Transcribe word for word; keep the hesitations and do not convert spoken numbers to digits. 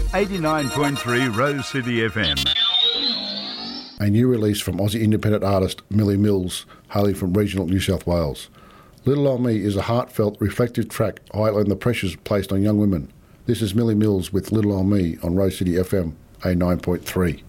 eighty-nine point three Rose City F M. A new release from Aussie independent artist Millie Mills, hailing from regional New South Wales. Little On Me is a heartfelt, reflective track highlighting the pressures placed on young women. This is Millie Mills with Little On Me on Rose City F M, A nine point three.